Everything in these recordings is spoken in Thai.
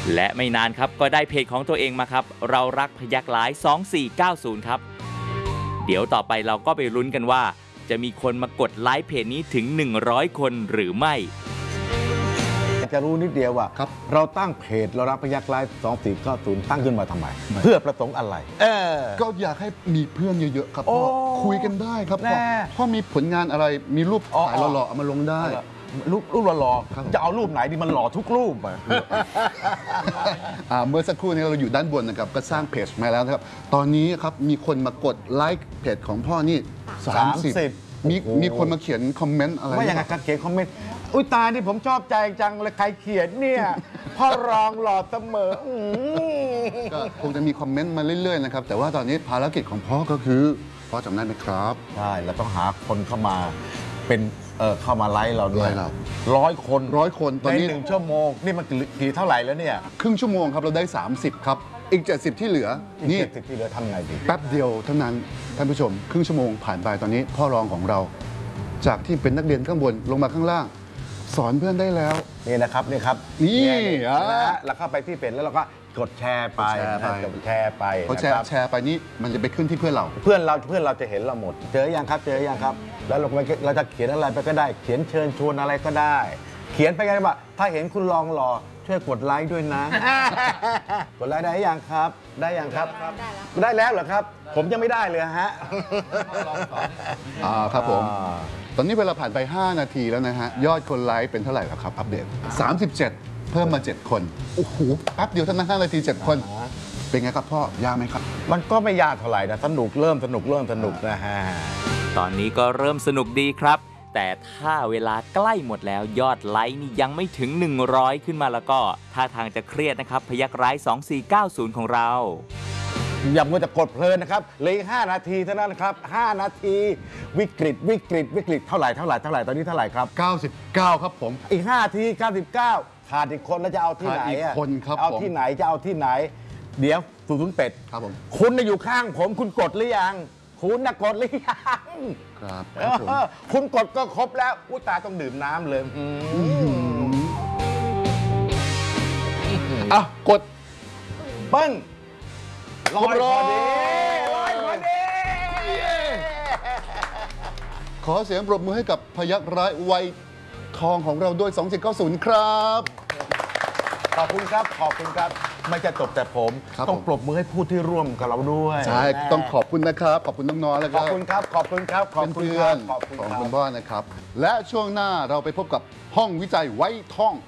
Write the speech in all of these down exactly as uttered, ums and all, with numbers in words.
และไม่นานครับก็ได้เพจของตัวเองมาครับเรารักพยัคฆ์ร้ายสองสี่เก้าศูนย์ครับเดี๋ยวต่อไปเราก็ไปลุ้นกันว่าจะมีคนมากดไลค์เพจนี้ถึงหนึ่งร้อยคนหรือไม่จะรู้นิดเดียวว่าเราตั้งเพจเรารักพยัคฆ์ร้ายสองสี่เก้าศูนย์ตั้งขึ้นมาทำไมเพื่อประสงค์อะไรเออก็อยากให้มีเพื่อนเยอะๆครับพ่อคุยกันได้ครับพ่อพ่อมีผลงานอะไรมีรูปถ่ายหล่อๆเอามาลงได้รูปรูปหล่อๆจะเอารูปไหนดีมันหล่อทุกรูปอ่ะเมื่อสักครู่นี้เราอยู่ด้านบนนะครับก็สร้างเพจมาแล้วนะครับตอนนี้ครับมีคนมากดไลค์เพจของพ่อนี่สามสิบมีมีคนมาเขียนคอมเมนต์อะไรไม่อย่างกับเขียนคอมเมนต์อุ้ยตาที่ผมชอบใจจังเลยใครเขียนเนี่ยพ่อรองหล่อเสมอก็คงจะมีคอมเมนต์มาเรื่อยๆนะครับแต่ว่าตอนนี้ภารกิจของพ่อก็คือพ่อจำได้ไหมครับใช่เราต้องหาคนเข้ามาเป็นเออเข้ามาไลฟ์เราด้วยร้อยคนร้อยคนตอนนี้หนึ่งชั่วโมงนี่มันกี่เท่าไหร่แล้วเนี่ยครึ่งชั่วโมงครับเราได้สามสิบครับอีกเจ็ดสิบที่เหลือนี่เจ็ดสิบที่เหลือทำไงดีแป๊บเดียวเท่านั้นท่านผู้ชมครึ่งชั่วโมงผ่านไปตอนนี้พ่อรองของเราจากที่เป็นนักเรียนข้างบนลงมาข้างล่างสอนเพื่อนได้แล้วนี่นะครับนี่ครับนี่นะแล้วเข้าไปที่เพจแล้วเราก็กดแชร์ไปกดแชร์ไปเขาแชร์แชร์ไปนี่มันจะไปขึ้นที่เพื่อนเราเพื่อนเราเพื่อนเราจะเห็นเราหมดเจอยังครับเจอยังครับแล้วเราเราจะเขียนอะไรไปก็ได้เขียนเชิญชวนอะไรก็ได้เขียนไปกันว่าถ้าเห็นคุณลองหล่อช่วยกดไลค์ด้วยนะกดไลค์ได้ยังครับได้ยังครับได้แล้วเหรอครับผมยังไม่ได้เลยฮะอ่าครับผมตอนนี้เวลาผ่านไปห้านาทีแล้วนะฮะยอดคนไลค์เป็นเท่าไหร่แล้วครับอัปเดตสามสิบเจ็ดเพิ่มมาเจ็ดคนโอ้โหแป๊บเดียวเท่านั้นห้านาทีเจ็ดคนเป็นไงครับพ่อยากไหมครับมันก็ไม่ยากเท่าไหร่นะสนุกเริ่มสนุกเริ่มสนุกนะฮะตอนนี้ก็เริ่มสนุกดีครับแต่ถ้าเวลาใกล้หมดแล้วยอดไลค์นี่ยังไม่ถึงหนึ่งร้อยขึ้นมาแล้วก็ท่าทางจะเครียดนะครับพยัคฆ์ร้ายสองสี่เก้าศูนย์ของเราอย่ามัวแต่กดเพลินนะครับเหลือห้านาทีเท่านั้นครับห้านาทีวิกฤตวิกฤตวิกฤตเท่าไหร่เท่าไหร่เท่าไหร่ตอนนี้เท่าไหร่ครับเก้าสิบเก้าครับผมอีกห้านาทีเก้าสิบเก้าขาดอีกคนแล้วจะเอาที่ไหนอีกคนครับเอาที่ไหนจะเอาที่ไหนเดี๋ยวศูนย์เป็ดครับผมคุณอยู่ข้างผมคุณกดหรือยังคุณน่ะกดหรือยังครับคุณกดก็ครบแล้วอุ้ยตาต้องดื่มน้ำเลยอ่ะกดปึ้งร้อยพอดีร้อยพอดีขอเสียงปรบมือให้กับพยัคฆ์ร้ายวัยทองของเราด้วยสองสี่เก้าศูนย์ครับขอบคุณครับขอบคุณครับไม่จะจบแต่ผมต้องปรบมือให้ผู้ที่ร่วมกับเราด้วยใช่ต้องขอบคุณนะครับขอบคุณน้องๆแล้วก็ขอบคุณครับขอบคุณครับขอบคุณเพื่อนของคุณพ่อนะครับและช่วงหน้าเราไปพบกับห้องวิจัยไว้ท่อง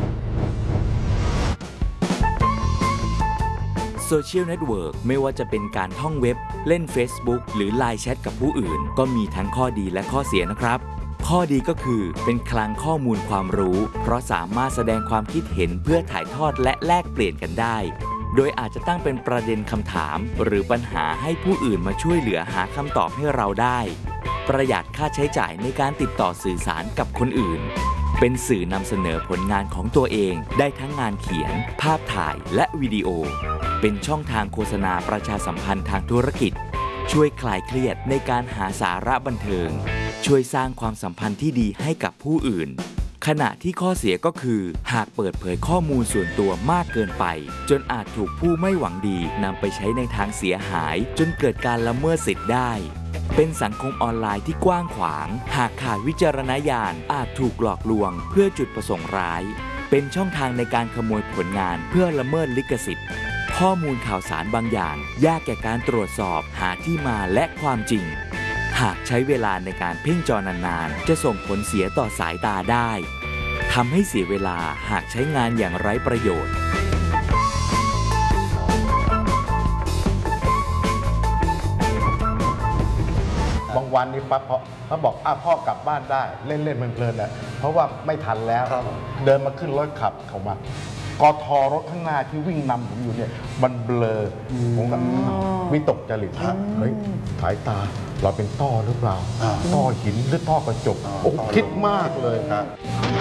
โซเชียลเน็ตเวิร์กไม่ว่าจะเป็นการท่องเว็บเล่น Facebook หรือ ไลน์ แชทกับผู้อื่นก็มีทั้งข้อดีและข้อเสียนะครับข้อดีก็คือเป็นคลังข้อมูลความรู้เพราะสามารถแสดงความคิดเห็นเพื่อถ่ายทอดและแลกเปลี่ยนกันได้โดยอาจจะตั้งเป็นประเด็นคำถามหรือปัญหาให้ผู้อื่นมาช่วยเหลือหาคำตอบให้เราได้ประหยัดค่าใช้จ่ายในการติดต่อสื่อสารกับคนอื่นเป็นสื่อนำเสนอผลงานของตัวเองได้ทั้งงานเขียนภาพถ่ายและวิดีโอเป็นช่องทางโฆษณาประชาสัมพันธ์ทางธุรกิจช่วยคลายเครียดในการหาสาระบันเทิงช่วยสร้างความสัมพันธ์ที่ดีให้กับผู้อื่นขณะที่ข้อเสียก็คือหากเปิดเผยข้อมูลส่วนตัวมากเกินไปจนอาจถูกผู้ไม่หวังดีนำไปใช้ในทางเสียหายจนเกิดการละเมิดสิทธิ์ได้เป็นสังคมออนไลน์ที่กว้างขวางหากขาดวิจารณญาณอาจถูกหลอกลวงเพื่อจุดประสงค์ร้ายเป็นช่องทางในการขโมยผลงานเพื่อละเมิดลิขสิทธิ์ข้อมูลข่าวสารบางอย่างยากแก่การตรวจสอบหาที่มาและความจริงหากใช้เวลาในการเพ่งจอนานๆจะส่งผลเสียต่อสายตาได้ทำให้เสียเวลาหากใช้งานอย่างไร้ประโยชน์บางวันนี่ปั๊บเขาบอกอ้าวพ่อกลับบ้านได้เล่นเล่นเพลินๆอ่ะเพราะว่าไม่ทันแล้วเดินมาขึ้นรถขับเข้ามากทรถข้างหน้าที่วิ่งนำผมอยู่เนี่ยมันเบลอผมก็วิตกจริตเฮ้ยสายตาเราเป็นต้อหรือเปล่าต้อหินหรือต้อกระจกผมคิดมากเลยครับ